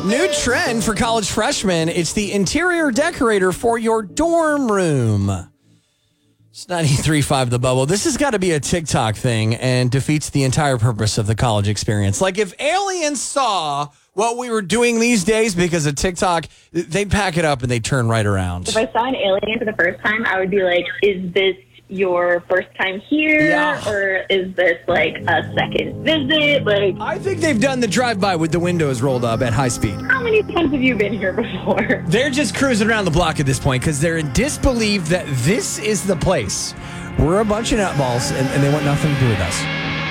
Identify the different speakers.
Speaker 1: New trend for college freshmen. It's the interior decorator for your dorm room. It's 93.5 The Bubble. This has got to be a TikTok thing and defeats the entire purpose of the college experience. Like if aliens saw what we were doing these days because of TikTok, they'd pack it up and they'd turn right around.
Speaker 2: If I saw an alien for the first time, I would be like, is this your first time here?
Speaker 1: Yeah.
Speaker 2: Or is this like a second visit? Like,
Speaker 3: I think they've done the drive-by with the windows rolled up at high speed.
Speaker 2: how many times have you been here before?
Speaker 3: They're just cruising around the block at this point because they're in disbelief that this is the place. We're a bunch of nutballs and they want nothing to do with us.